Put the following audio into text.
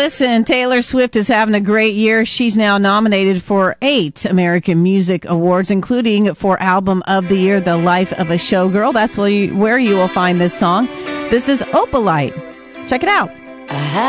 listen, Taylor Swift is having a great year. She's now nominated for 8 American Music Awards, including for Album of the Year, The Life of a Showgirl. That's where you will find this song. This is Opalite. Check it out.